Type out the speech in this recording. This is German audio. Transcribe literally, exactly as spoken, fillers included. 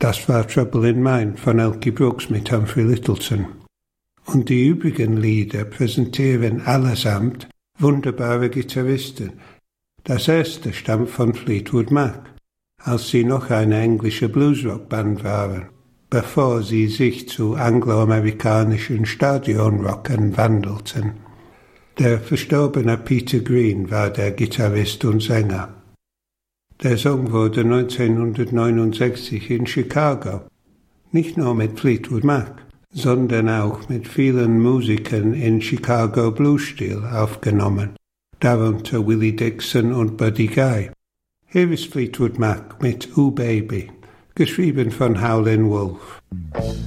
Das war Trouble in Mind von Elkie Brooks mit Humphrey Lyttelton. Und die übrigen Lieder präsentieren allesamt wunderbare Gitarristen. Das erste stammt von Fleetwood Mac, als sie noch eine englische Bluesrockband waren, bevor sie sich zu angloamerikanischen Stadionrockern wandelten. Der verstorbene Peter Green war der Gitarrist und Sänger. Der Song wurde neunzehnhundertneunundsechzig in Chicago, nicht nur mit Fleetwood Mac, sondern auch mit vielen Musikern in Chicago Blues-Stil aufgenommen, darunter Willie Dixon und Buddy Guy. Hier ist Fleetwood Mac mit Ooh Baby, geschrieben von Howlin' Wolf.